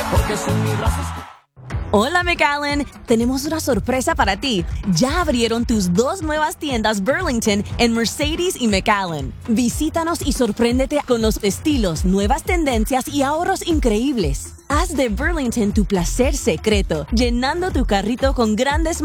porque son mi raza. Hola McAllen, tenemos una sorpresa para ti. Ya abrieron tus 2 nuevas tiendas Burlington en Mercedes y McAllen. Visítanos y sorpréndete con los estilos, nuevas tendencias y ahorros increíbles. Haz de Burlington tu placer secreto, llenando tu carrito con grandes